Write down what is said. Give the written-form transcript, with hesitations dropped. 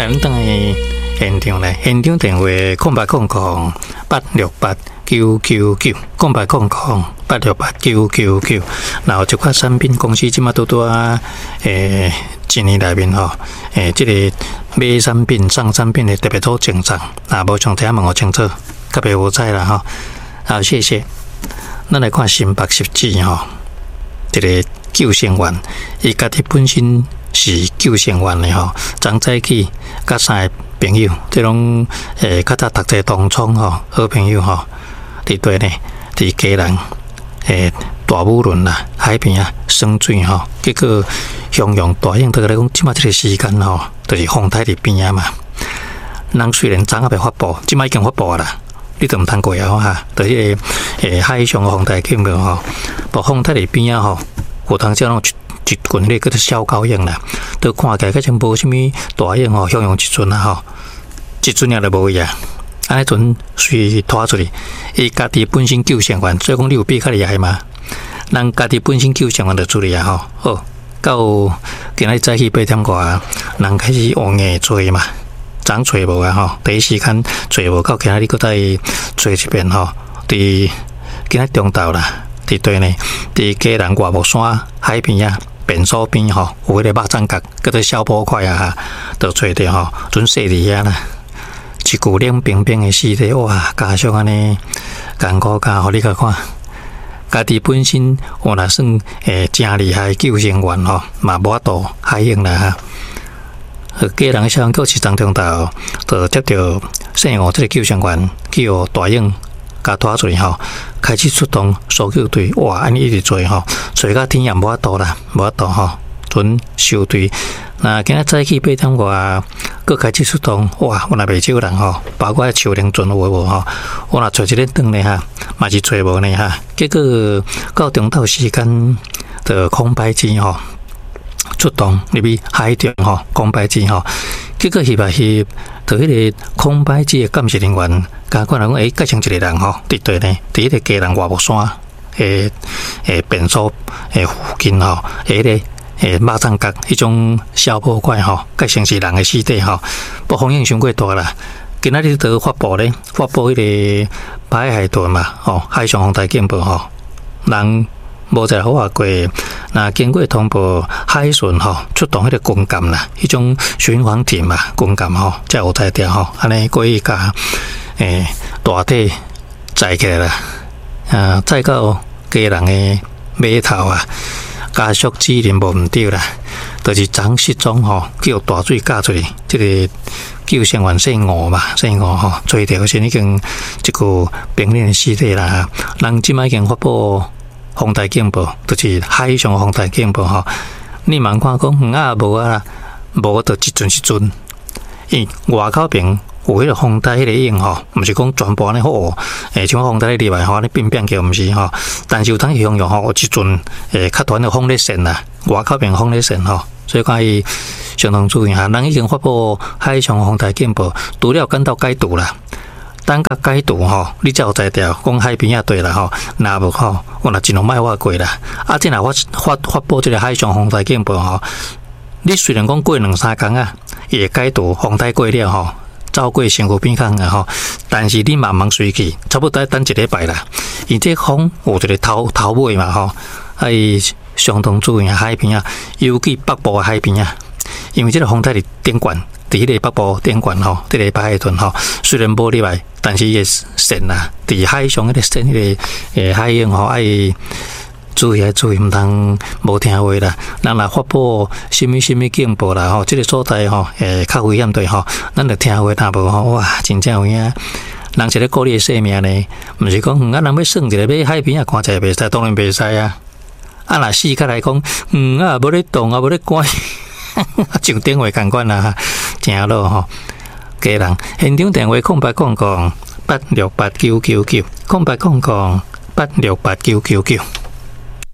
来，阮等下现场来，现场电话0800-868-999 0800-868-999。然后这款产品公司即马拄拄一年内面这个买产品、上产品的特别多进账，无像听问我清楚，特别无知啦好，谢谢。咱来看新北市市这个救生员，伊家己本身是救生员的张早起甲三个朋友，这种较早读册同窗好朋友伫对呢，伫基隆大武仑啦海边耍水结果向阳大影对来讲，即马这个时间就是风台伫边嘛。人虽然昨下袂发布，即马已经发布啦。你都毋通过就是海上风台警报无风台伫边有当时一群咧叫做小高影啦，都看起来个像无啥物大影向阳一阵一阵也就无去安尼阵随拖出去，伊家己本身救生员，所以讲你有比较厉害嘛？人家己本身救生员就出去到今仔早起8点外，人开始往硬做嘛。昨找无第一时间找无到，今仔日搁再找一遍伫今仔中昼啦，伫对呢，伫基隆外木山海边便所边有迄个肉粽角，叫做小坡块就找着准细伫遐啦，一具冷冰冰的尸体，哇！加上安尼艰苦甲，互你甲看，家己本身我若算真厉害救生员嘛无法度海用啦基隆消防局是昨中昼就接到姓吴这个救生员叫大英甲拖出去开始出动搜救队，哇！安尼一直做找到天也无法度啦，无法度准收队。那今仔早起8点外，搁开始出动，哇！我若袂少人包括树林船有无我若找一日转呢嘛是找无呢结果到中昼时间的空拍机出动入去海中空拍机结果翕就迄个空拍机的监视人员，甲看人讲，加上一个人伫对呢，伫迄个基隆外木山便所附近迄个肉粽角迄种小破块加上是人的尸体不风影伤过大啦。今仔日都发布迄个白海豚嘛海上风台警报人无在好过，那经过通报海巡出动迄个军舰啦，迄种巡防艇嘛，军舰才有才调安尼过去甲大体载起来啦，载到基隆的码头加速指引无毋对啦，就是昨失踪叫大水加出去，这个救生员姓吴嘛，姓吴做掉先已经一个冰冷的尸体啦，人即摆已经发布风台警报，就是海上风台警报你茫看讲无啦，无就一阵，因外口边有迄个风台迄个影毋是讲全部安尼好像风台里面安尼变叫毋是但是有当时向阳有一阵较短的风力线啦，外口边风力线所以讲伊相当注意人已经发布海上风台警报，除了赶到解除啦。等甲解除你才有才调讲海边对啦若无我若尽量莫划过啦。这若发布这个海上风台警报你虽然讲过2-3天伊会解除风台过了走过身躯边空但是你慢慢随去，差不多要等一礼拜啦。因这风有一个头尾嘛相当注意海边尤其北部的海边因为这个风台伫顶悬。伫迄个北部顶悬这个白海豚虽然无例外，但是伊个线啦，伫海上迄个线迄个海影爱注意，毋通无听话啦。人若发布什么警报啦这个所在较危险对咱着听话，若无哇，真正有影。人是咧顾你的性命呢，毋是讲人要耍一个要海边看起来袂使，当然袂使若死起来讲无咧动无咧关。上电话共款啦，正路基隆现场电话0800-868-999 0800-868-999。